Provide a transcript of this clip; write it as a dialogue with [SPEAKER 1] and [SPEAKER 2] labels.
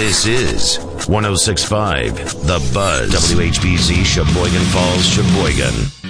[SPEAKER 1] This is 106.5 The Buzz. WHBZ Sheboygan Falls, Sheboygan.